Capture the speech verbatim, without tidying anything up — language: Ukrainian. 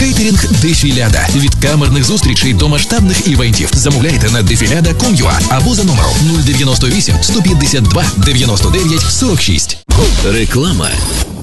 Кейтерінг Дефіляда. Від камерних зустрічей до масштабних івентів. Замовляйте на дефіляда крапка ком крапка ю а або за номером нуль дев'яносто вісім сто п'ятдесят два дев'яносто дев'ять сорок шість. Реклама.